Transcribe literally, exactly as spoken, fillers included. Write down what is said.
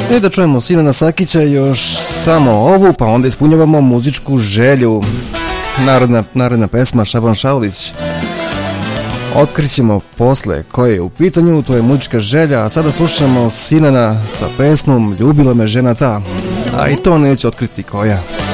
I da čujemo Sinana Sakića još samo ovu, pa onda ispunjavamo muzičku želju. Narodna, narodna pesma Šaban Šaulić. Otkrićemo posle koje je u pitanju, to je muzička želja, a sada slušamo Sinana sa pesmom Ljubila me žena ta, a i to neće otkriti koja.